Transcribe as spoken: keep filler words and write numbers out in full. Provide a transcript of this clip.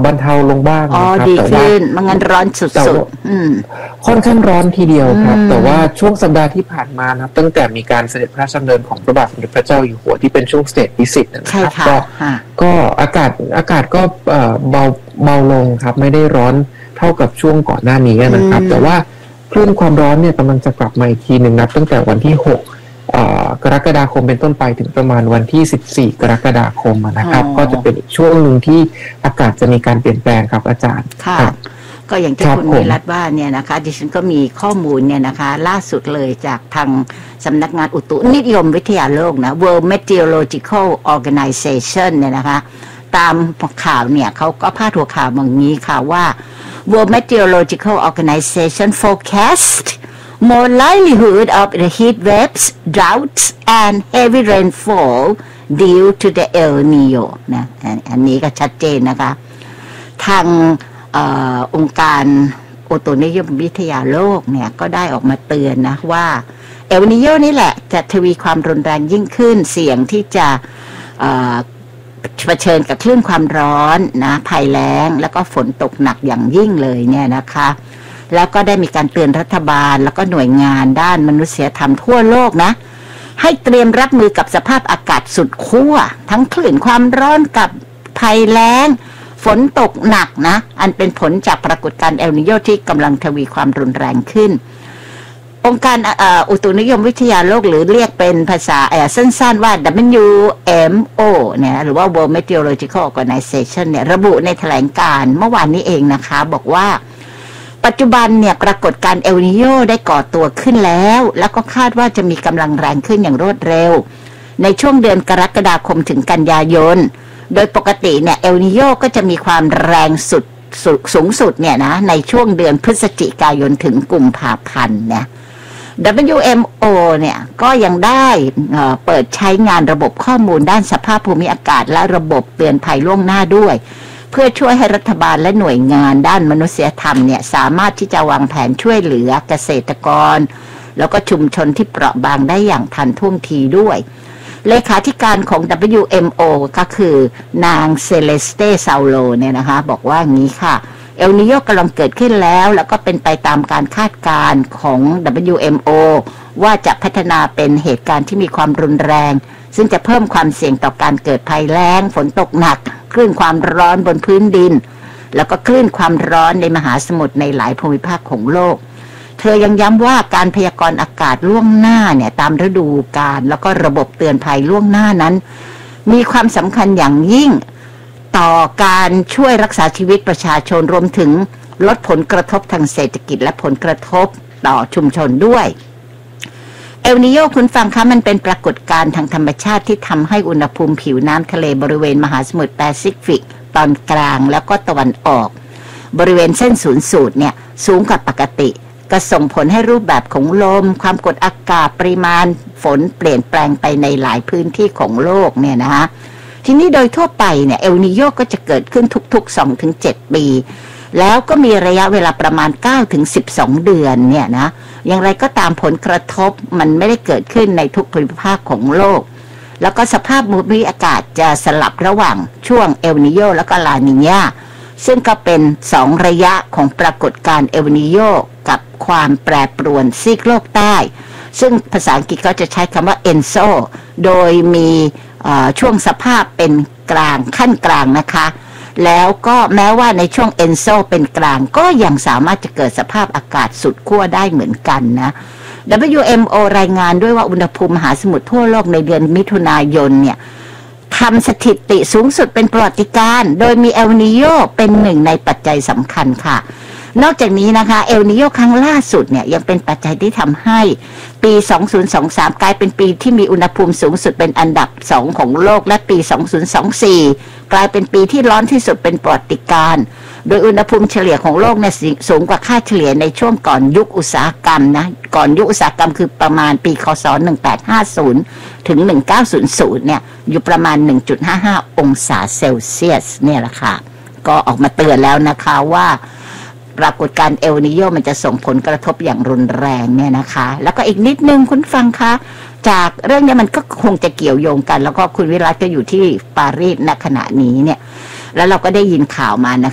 บรรเทาลงบ้างนะครับแต่ว่ามันงั้นร้อนสุดๆค่อนข้างร้อนทีเดียวครับแต่ว่าช่วงสัปดาห์ที่ผ่านมานะตั้งแต่มีการเสด็จพระราชดำเนินของพระบาทสมเด็จพระเจ้าอยู่หัวที่เป็นช่วงสเตทวิสิตนะครับก็ก็อากาศอากาศก็เบาเบาลงครับไม่ได้ร้อนเท่ากับช่วงก่อนหน้านี้นะครับแต่ว่าคลื่นความร้อนเนี่ยกำลังจะกลับมาอีกทีหนึ่งนับตั้งแต่วันที่หกกรกฎาคมเป็นต้นไปถึงประมาณวันที่สิบสี่กรกฎาคมนะครับก็จะเป็นอีกช่วงหนึ่งที่อากาศจะมีการเปลี่ยนแปลงครับอาจารย์ค่ะก็อย่างที่คุณวิรัตว่าเนี่ยนะคะดิฉันก็มีข้อมูลเนี่ยนะคะล่าสุดเลยจากทางสำนักงานอุตุนิยมวิทยาโลกนะ World Meteorological Organization เนี่ยนะคะตามข่าวเนี่ยเขาก็พาดหัวข่าวอย่างนี้ค่ะว่า World Meteorological Organization forecast more likelihood of the heat waves, droughts, and heavy rainfall due to the El Nino นะอันนี้ก็ชัดเจนนะคะทางอองค์การอุตุนิยมวิทยาโลกเนี่ยก็ได้ออกมาเตือนนะว่าเอลนีโญนี่แหละจะทวีความรุนแรงยิ่งขึ้นเสี่ยงที่จะเผชิญกับคลื่นความร้อนนะภัยแล้งแล้วก็ฝนตกหนักอย่างยิ่งเลยเนี่ยนะคะแล้วก็ได้มีการเตือนรัฐบาลแล้วก็หน่วยงานด้านมนุษยธรรมทั่วโลกนะให้เตรียมรับมือกับสภาพอากาศสุดขั้วทั้งคลื่นความร้อนกับภัยแล้งฝนตกหนักนะอันเป็นผลจากปรากฏการณ์เอลนีโญที่กำลังทวีความรุนแรงขึ้นองค์การอุตุนิยมวิทยาโลกหรือเรียกเป็นภาษาสั้นๆว่า ดับเบิลยู เอ็ม โอ เนี่ยหรือว่า World Meteorological Organization เนี่ยระบุในแถลงการณ์เมื่อวานนี้เองนะคะบอกว่าปัจจุบันเนี่ยปรากฏการณ์เอลนีโญได้ก่อตัวขึ้นแล้วแล้วก็คาดว่าจะมีกำลังแรงขึ้นอย่างรวดเร็วในช่วงเดือนกรกฎาคมถึงกันยายนโดยปกติเนี่ยเอลนีโญก็จะมีความแรงสุดสูงสุดเนี่ยนะในช่วงเดือนพฤศจิกายนถึงกุมภาพันธ์เนี่ย ดับเบิลยู เอ็ม โอ เนี่ยก็ยังได้เอ่อเปิดใช้งานระบบข้อมูลด้านสภาพภูมิอากาศและระบบเตือนภัยล่วงหน้าด้วยเพื่อช่วยให้รัฐบาลและหน่วยงานด้านมนุษยธรรมเนี่ยสามารถที่จะวางแผนช่วยเหลือเกษตรกรแล้วก็ชุมชนที่เปราะบางได้อย่างทันท่วงทีด้วยเลขาธิการของ ดับเบิลยู เอ็ม โอ ก็คือนางเซเลสเตซาโลเนี่ยนะคะบอกว่างี้ค่ะเอลนีโญกำลังเกิดขึ้นแล้วแล้วก็เป็นไปตามการคาดการณ์ของ ดับเบิลยู เอ็ม โอ ว่าจะพัฒนาเป็นเหตุการณ์ที่มีความรุนแรงซึ่งจะเพิ่มความเสี่ยงต่อการเกิดภัยแล้งฝนตกหนักคลื่นความร้อนบนพื้นดินแล้วก็คลื่นความร้อนในมหาสมุทรในหลายภูมิภาคของโลกเธอยังย้ำว่าการพยากรณ์อากาศล่วงหน้าเนี่ยตามฤดูกาลแล้วก็ระบบเตือนภัยล่วงหน้านั้นมีความสำคัญอย่างยิ่งต่อการช่วยรักษาชีวิตประชาชนรวมถึงลดผลกระทบทางเศรษฐกิจและผลกระทบต่อชุมชนด้วยเอลนีโญคุณฟังคะมันเป็นปรากฏการณ์ทางธรรมชาติที่ทำให้อุณหภูมิผิวน้ำทะเลบริเวณมหาสมุทรแปซิฟิกตอนกลางแล้วก็ตะวันออกบริเวณเส้นศูนย์สูตรเนี่ยสูงกว่าปกติก็ส่งผลให้รูปแบบของลมความกดอากาศปริมาณฝนเปลี่ยนแปลงไปในหลายพื้นที่ของโลกเนี่ยนะคะทีนี้โดยทั่วไปเนี่ยเอลนีโญก็จะเกิดขึ้นทุกๆ สองถึงเจ็ด ปีแล้วก็มีระยะเวลาประมาณ เก้าถึงสิบสอง เดือนเนี่ยนะอย่างไรก็ตามผลกระทบมันไม่ได้เกิดขึ้นในทุกภูมิภาคของโลกแล้วก็สภาพภูมิอากาศจะสลับระหว่างช่วงเอลนีโญแล้วก็ลานีญาซึ่งก็เป็นสองระยะของปรากฏการณ์เอลนีโญกับความแปรปรวนซีกโลกใต้ซึ่งภาษาอังกฤษก็จะใช้คำว่าเอนโซโดยมีช่วงสภาพเป็นกลางขั้นกลางนะคะแล้วก็แม้ว่าในช่วงเอนโซเป็นกลางก็ยังสามารถจะเกิดสภาพอากาศสุดขั้วได้เหมือนกันนะ ดับเบิลยู เอ็ม โอ รายงานด้วยว่าอุณหภูมิมหาสมุทรทั่วโลกในเดือนมิถุนายนเนี่ยทำสถิติสูงสุดเป็นประวัติการณ์โดยมีเอลนีโญเป็นหนึ่งในปัจจัยสำคัญค่ะนอกจากนี้นะคะเอลนีโญครั้งล่าสุดเนี่ยยังเป็นปัจจัยที่ทำให้ปีสองพันยี่สิบสามกลายเป็นปีที่มีอุณหภูมิสูงสุดเป็นอันดับสองของโลกและปีสองพันยี่สิบสี่กลายเป็นปีที่ร้อนที่สุดเป็นประวัติการณ์โดยอุณหภูมิเฉลี่ยของโลกเนี่ยสูงกว่าค่าเฉลี่ยในช่วงก่อนยุคอุตสาหกรรมนะก่อนยุคอุตสาหกรรมคือประมาณปีคศหนึ่งพันแปดร้อยห้าสิบถึงหนึ่งพันเก้าร้อยเนี่ยอยู่ประมาณ หนึ่งจุดห้าห้า องศาเซลเซียสเนี่ยแหละค่ะก็ออกมาเตือนแล้วนะคะว่าปรากฏการณ์เอลนีโญมันจะส่งผลกระทบอย่างรุนแรงเนี่ยนะคะแล้วก็อีกนิดนึงคุณฟังคะจากเรื่องนี้มันก็คงจะเกี่ยวโยงกันแล้วก็คุณวิรัตก็อยู่ที่ปารีสณขณะนี้เนี่ยแล้วเราก็ได้ยินข่าวมานะคะ